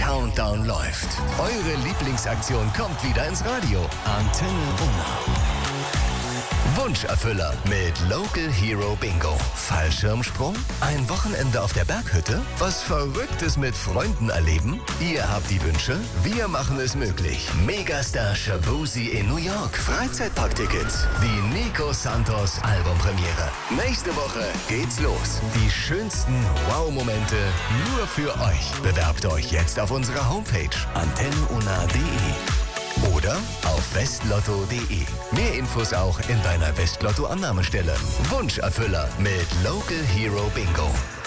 Countdown läuft. Eure Lieblingsaktion kommt wieder ins Radio. Antenne Unna. Wunscherfüller mit Local Hero Bingo. Fallschirmsprung? Ein Wochenende auf der Berghütte? Was Verrücktes mit Freunden erleben? Ihr habt die Wünsche, wir machen es möglich. Megastar Shaboozey in New York. Freizeitparktickets. Die Nico Santos Albumpremiere. Nächste Woche geht's los. Die schönsten Wow-Momente nur für euch. Bewerbt euch jetzt auf unserer Homepage antennenunna.de. Oder auf westlotto.de. Mehr Infos auch in deiner Westlotto-Annahmestelle. Wunscherfüller mit Local Hero Bingo.